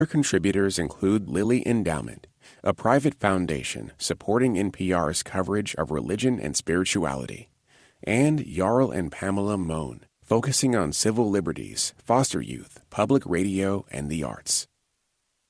Contributors include Lilly Endowment, a private foundation supporting NPR's coverage of religion and spirituality, and Jarl and Pamela Mohn, focusing on civil liberties, foster youth, public radio, and the arts.